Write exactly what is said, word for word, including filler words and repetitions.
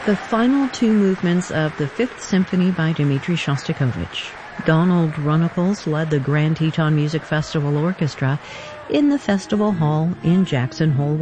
The final two movements of the Fifth Symphony by Dmitri Shostakovich. Donald Runnicles led the Grand Teton Music Festival Orchestra in the Festival Hall in Jackson Hole,